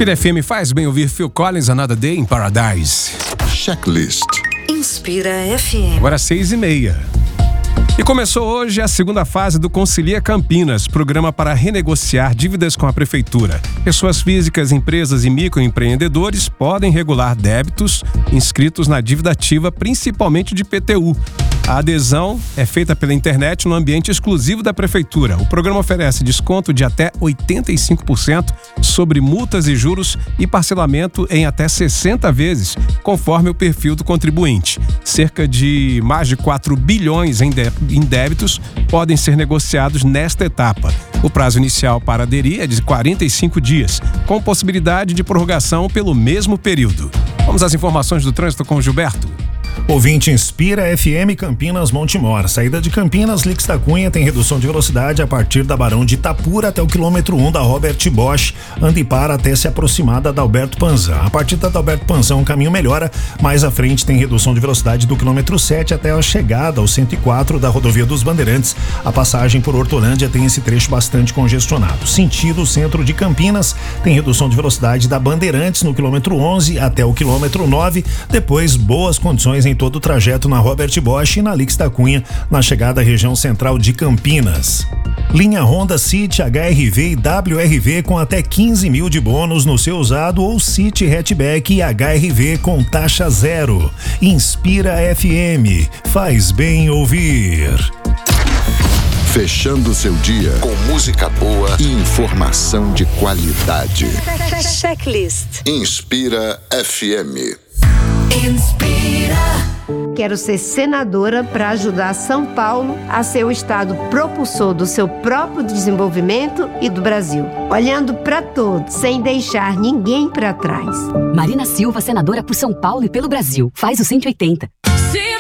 Inspira FM faz bem ouvir Phil Collins, Another Day in Paradise. Checklist. Inspira FM. Agora 6h30. E começou hoje a segunda fase do Concilia Campinas, programa para renegociar dívidas com a Prefeitura. Pessoas físicas, empresas e microempreendedores podem regular débitos inscritos na dívida ativa, principalmente de IPTU. A adesão é feita pela internet no ambiente exclusivo da Prefeitura. O programa oferece desconto de até 85% sobre multas e juros e parcelamento em até 60 vezes, conforme o perfil do contribuinte. Cerca de mais de 4 bilhões em débitos podem ser negociados nesta etapa. O prazo inicial para aderir é de 45 dias, com possibilidade de prorrogação pelo mesmo período. Vamos às informações do trânsito com o Gilberto. Ouvinte Inspira FM Campinas Montemor. Saída de Campinas, Lix da Cunha tem redução de velocidade a partir da Barão de Itapura até o quilômetro 1 da Robert Bosch. Anda e para até se aproximar da Adalberto Panzan. A partir da Adalberto Panzan o caminho melhora. Mais à frente tem redução de velocidade do quilômetro 7 até a chegada ao 104 da Rodovia dos Bandeirantes. A passagem por Hortolândia tem esse trecho bastante congestionado. Sentido centro de Campinas tem redução de velocidade da Bandeirantes no quilômetro 11 até o quilômetro 9. Depois, boas condições em todo o trajeto na Robert Bosch e na Lix da Cunha, na chegada à região central de Campinas. Linha Honda City, HRV e WRV com até 15 mil de bônus no seu usado ou City Hatchback e HRV com taxa zero. Inspira FM, faz bem ouvir. Fechando seu dia com música boa e informação de qualidade. Checklist. Inspira FM. Inspira. Quero ser senadora para ajudar São Paulo a ser o estado propulsor do seu próprio desenvolvimento e do Brasil, olhando para todos, sem deixar ninguém para trás. Marina Silva, senadora por São Paulo e pelo Brasil. Faz o 180.